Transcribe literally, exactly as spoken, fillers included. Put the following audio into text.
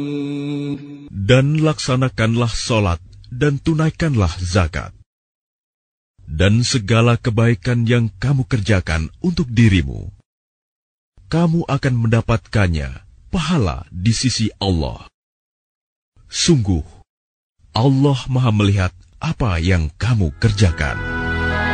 Dan laksanakanlah solat dan tunaikanlah zakat. Dan segala kebaikan yang kamu kerjakan untuk dirimu, kamu akan mendapatkannya pahala di sisi Allah. Sungguh, Allah Maha melihat apa yang kamu kerjakan.